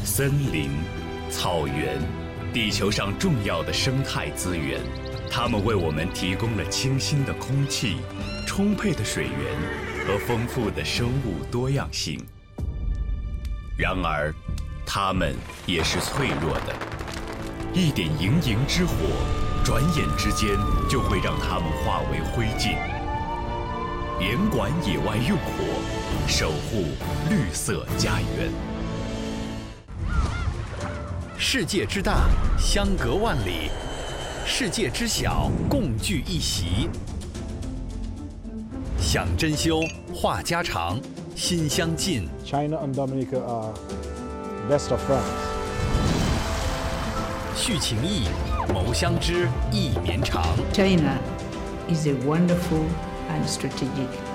森林、草原，地球上重要的生态资源，它们为我们提供了清新的空气、充沛的水源和丰富的生物多样性。然而，它们也是脆弱的，一点营营之火，转眼之间就会让它们化为灰烬。严管野外用火，守护绿色家园。 世界之大，相隔万里；世界之小，共聚一席。想珍馐，话家常，心相近。 China and Dominica are best of friends. 续情谊，谋相知，意绵长。 China is a wonderful and strategic